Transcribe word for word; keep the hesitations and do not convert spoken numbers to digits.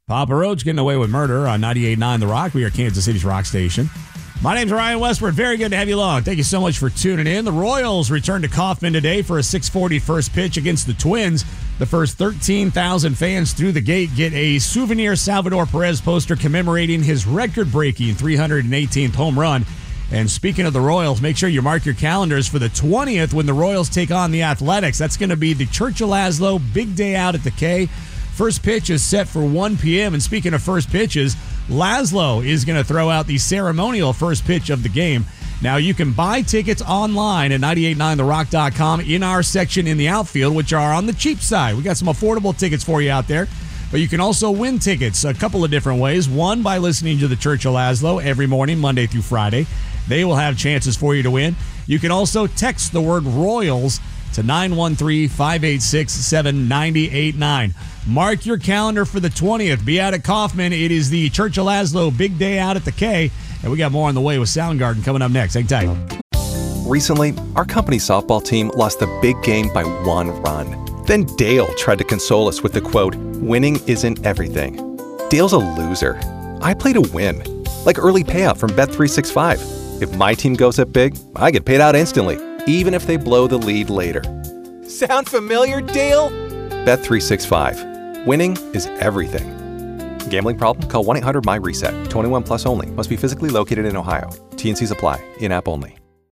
Papa Roach getting away with murder on ninety-eight point nine The Rock. We are Kansas City's rock station. My name's Ryan Westward. Very good to have you along. Thank you so much for tuning in. The Royals return to Kauffman today for a six forty first pitch against the Twins. The first thirteen thousand fans through the gate get a souvenir Salvador Perez poster commemorating his record-breaking three hundred eighteenth home run. And speaking of the Royals, make sure you mark your calendars for the twentieth when the Royals take on the Athletics. That's going to be the Church of Laszlo big day out at the K. First pitch is set for one p.m. And speaking of first pitches, Laszlo is going to throw out the ceremonial first pitch of the game. Now, you can buy tickets online at ninety-eight point nine the rock dot com in our section in the outfield, which are on the cheap side. We got some affordable tickets for you out there. But you can also win tickets a couple of different ways. One, by listening to the Church of Laszlo every morning, Monday through Friday. They will have chances for you to win. You can also text the word Royals to nine one three, five eight six, seven nine eight nine. Mark your calendar for the twentieth. Be out at Kauffman. It is the Church of Laszlo big day out at the K. And we got more on the way with Soundgarden coming up next. Hang tight. Recently, our company softball team lost the big game by one run. Then Dale tried to console us with the quote, "Winning isn't everything." Dale's a loser. I play to win. Like early payout from Bet three sixty-five. If my team goes up big, I get paid out instantly, even if they blow the lead later. Sound familiar, Dale? Bet three sixty-five. Winning is everything. Gambling problem? Call one eight hundred my reset. twenty-one plus only. Must be physically located in Ohio. T and C's apply. In-app only.